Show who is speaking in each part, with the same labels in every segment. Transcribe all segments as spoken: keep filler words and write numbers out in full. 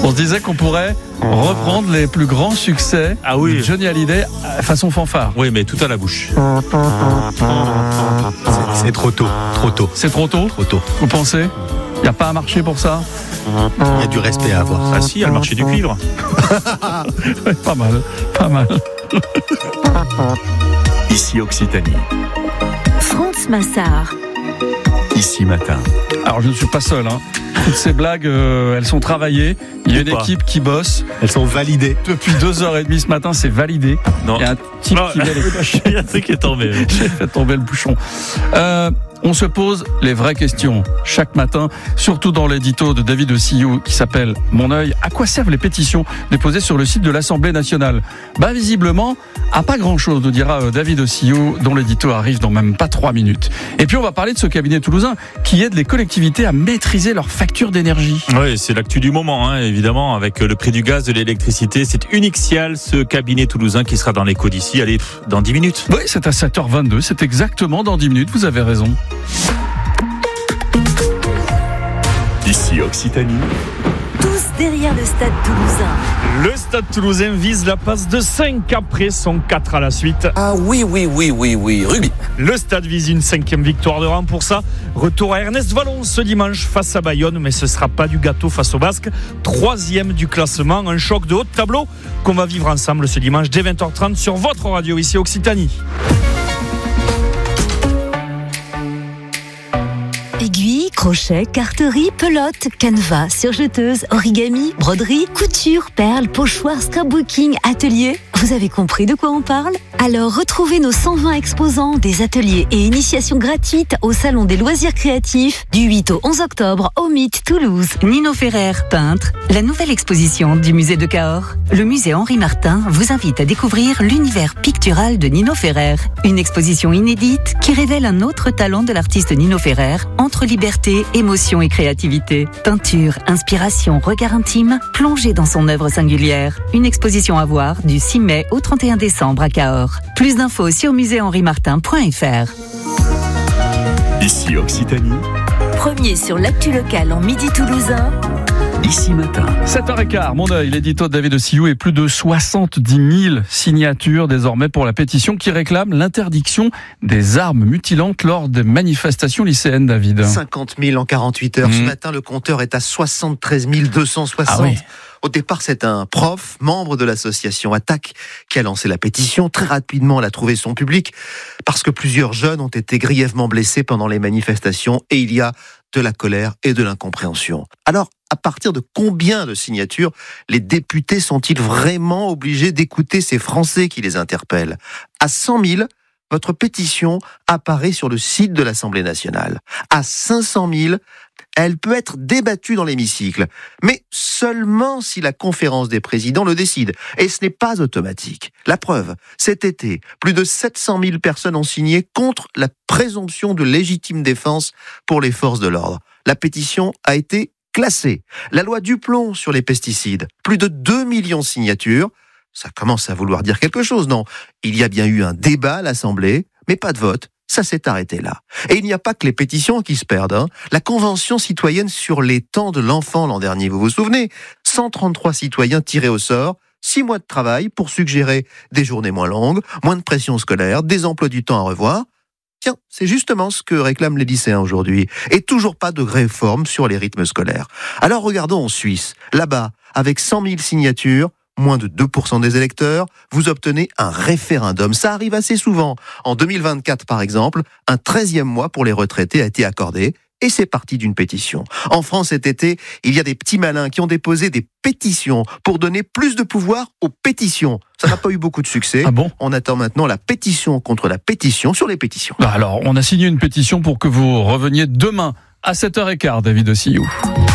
Speaker 1: On se disait qu'on pourrait reprendre les plus grands succès
Speaker 2: ah oui.
Speaker 1: de Johnny Hallyday façon fanfare.
Speaker 2: Oui, mais tout à la bouche.
Speaker 3: C'est, c'est trop tôt, trop tôt.
Speaker 1: C'est trop tôt
Speaker 3: Trop tôt.
Speaker 1: Vous pensez ? Il n'y a pas un marché pour ça ?
Speaker 3: Il y a du respect à avoir.
Speaker 2: Ah si, il y a le marché du cuivre.
Speaker 1: Ouais, pas mal, pas mal.
Speaker 4: Ici Occitanie,
Speaker 5: France Massard.
Speaker 4: ici Matin.
Speaker 1: Alors je ne suis pas seul, hein. Toutes ces blagues, euh, elles sont travaillées. Il y a une
Speaker 2: Ou pas.
Speaker 1: équipe qui bosse.
Speaker 3: Elles sont validées.
Speaker 1: Depuis deux heures trente ce matin, c'est validé.
Speaker 2: Non.
Speaker 1: Il y a un type
Speaker 2: Non.
Speaker 1: qui met les cloches.
Speaker 2: Il y a un truc qui est tombé.
Speaker 1: J'ai fait tomber le bouchon. Euh, on se pose les vraies questions chaque matin, surtout dans l'édito de David Ossillou qui s'appelle Mon œil. À quoi servent les pétitions déposées sur le site de l'Assemblée nationale ? Bah visiblement, à pas grand-chose, nous dira David Ossillou, dont l'édito arrive dans même pas trois minutes. Et puis on va parler de ce cabinet toulousain qui aide les collectivités à maîtriser leurs factures d'énergie.
Speaker 2: Oui, c'est l'actu du moment, hein, évidemment, avec le prix du gaz, de l'électricité. C'est Unixial, ce cabinet toulousain qui sera dans l'écho d'ici, allez, pff, dans dix minutes.
Speaker 1: Oui, c'est à sept heures vingt-deux, c'est exactement dans dix minutes, vous avez raison.
Speaker 4: Ici Occitanie,
Speaker 5: Tous derrière le stade toulousain.
Speaker 6: Le Stade Toulousain vise la passe de cinq après son quatre à la suite.
Speaker 7: Ah oui, oui, oui, oui, oui, rugby.
Speaker 6: Le Stade vise une cinquième victoire de rang pour ça. Retour à Ernest Vallon ce dimanche face à Bayonne, mais ce ne sera pas du gâteau face aux Basques. Troisième du classement, un choc de haut de tableau qu'on va vivre ensemble ce dimanche dès vingt heures trente sur votre radio ici Occitanie.
Speaker 5: Aiguilles, crochets, carterie, pelote, canevas, surjeteuse, origami, broderie, couture, perles, pochoirs, scrapbooking, atelier. Vous avez compris de quoi on parle ? Alors retrouvez nos cent vingt exposants, des ateliers et initiations gratuites au Salon des loisirs créatifs du huit au onze octobre au Mythe Toulouse.
Speaker 8: Nino Ferrer, peintre, la nouvelle exposition du musée de Cahors. Le musée Henri Martin vous invite à découvrir l'univers pictural de Nino Ferrer. Une exposition inédite qui révèle un autre talent de l'artiste Nino Ferrer entre liberté, émotion et créativité. Peinture, inspiration, regard intime, plongé dans son œuvre singulière. Une exposition à voir du six mai au trente et un décembre à Cahors. Plus d'infos sur musée henri martin point f r.
Speaker 4: ici Occitanie,
Speaker 5: Premier sur l'actu locale en midi toulousain.
Speaker 4: ici Matin.
Speaker 1: sept heures quinze, mon œil, l'édito de David Ossillou et plus de soixante-dix mille signatures désormais pour la pétition qui réclame l'interdiction des armes mutilantes lors des manifestations lycéennes, David.
Speaker 3: cinquante mille en quarante-huit heures.
Speaker 1: Mmh.
Speaker 3: Ce matin, le compteur est à soixante-treize mille deux cent soixante.
Speaker 1: Ah oui.
Speaker 3: Au départ, c'est un prof, membre de l'association Attaque, qui a lancé la pétition. Très rapidement, elle a trouvé son public parce que plusieurs jeunes ont été grièvement blessés pendant les manifestations et il y a de la colère et de l'incompréhension. Alors, à partir de combien de signatures les députés sont-ils vraiment obligés d'écouter ces Français qui les interpellent ? À cent mille, votre pétition apparaît sur le site de l'Assemblée nationale. À cinq cent mille, elle peut être débattue dans l'hémicycle, mais seulement si la conférence des présidents le décide. Et ce n'est pas automatique. La preuve, cet été, plus de sept cent mille personnes ont signé contre la présomption de légitime défense pour les forces de l'ordre. La pétition a été classée. La loi Duplon sur les pesticides, plus de deux millions de signatures. Ça commence à vouloir dire quelque chose, non ? Il y a bien eu un débat à l'Assemblée, mais pas de vote. Ça s'est arrêté là. Et il n'y a pas que les pétitions qui se perdent. Hein. La Convention citoyenne sur les temps de l'enfant l'an dernier, vous vous souvenez ? cent trente-trois citoyens tirés au sort, six mois de travail pour suggérer des journées moins longues, moins de pression scolaire, des emplois du temps à revoir. Tiens, c'est justement ce que réclament les lycéens aujourd'hui. Et toujours pas de réforme sur les rythmes scolaires. Alors regardons en Suisse. Là-bas, avec cent mille signatures, moins de deux pour cent des électeurs, vous obtenez un référendum. Ça arrive assez souvent. En deux mille vingt-quatre, par exemple, un treizième mois pour les retraités a été accordé. Et c'est parti d'une pétition. En France, cet été, il y a des petits malins qui ont déposé des pétitions pour donner plus de pouvoir aux pétitions. Ça n'a pas eu beaucoup de succès.
Speaker 1: Ah bon ?
Speaker 3: On attend maintenant la pétition contre la pétition sur les pétitions.
Speaker 1: Alors, on a signé une pétition pour que vous reveniez demain à sept heures quinze, David Ossillou.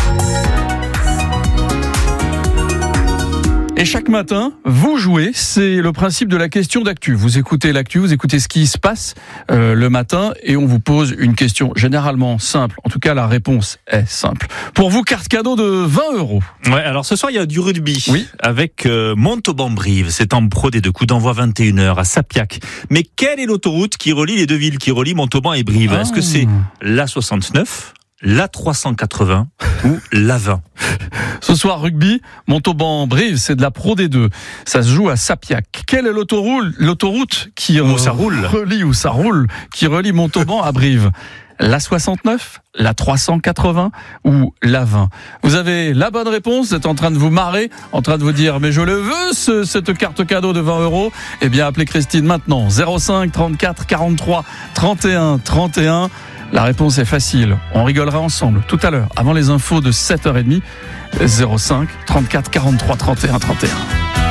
Speaker 1: Et chaque matin, vous jouez, c'est le principe de la question d'actu. Vous écoutez l'actu, vous écoutez ce qui se passe euh, le matin et on vous pose une question généralement simple. En tout cas, la réponse est simple. Pour vous, carte cadeau de vingt euros.
Speaker 2: Ouais, alors ce soir, il y a du rugby.
Speaker 1: Oui.
Speaker 2: Avec euh, Montauban-Brive. C'est en Pro D deux, coup d'envoi vingt et une heures à Sapiac. Mais quelle est l'autoroute qui relie les deux villes, qui relie Montauban et Brive ?
Speaker 1: Ah.
Speaker 2: Est-ce que c'est l'A soixante-neuf, l'A trois cent quatre-vingts ou l'A vingt ?
Speaker 1: Ce soir, rugby, Montauban-Brive, c'est de la Pro D deux. Ça se joue à Sapiac. Quelle est l'autoroute, l'autoroute qui
Speaker 2: Où ça roule.
Speaker 1: relie, où ça roule, qui relie Montauban à Brive? La soixante-neuf, la trois cent quatre-vingts ou la vingt? Vous avez la bonne réponse, vous êtes en train de vous marrer, en train de vous dire mais je le veux ce, cette carte cadeau de vingt euros. Eh bien appelez Christine maintenant, zéro cinq trente-quatre quarante-trois trente et un trente et un. La réponse est facile, on rigolera ensemble tout à l'heure, avant les infos de sept heures trente, zéro cinq trente-quatre quarante-trois trente et un trente et un.